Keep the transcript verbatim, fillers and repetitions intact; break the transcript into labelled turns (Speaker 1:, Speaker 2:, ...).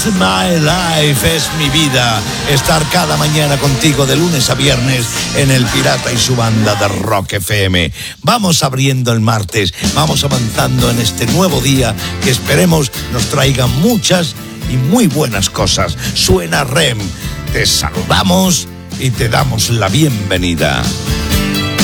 Speaker 1: my life, es mi vida. Estar cada mañana contigo de lunes a viernes en El Pirata y su banda de Rock F M. Vamos abriendo el martes, vamos avanzando en este nuevo día que esperemos nos traiga muchas y muy buenas cosas. Suena R E M, te saludamos y te damos la bienvenida.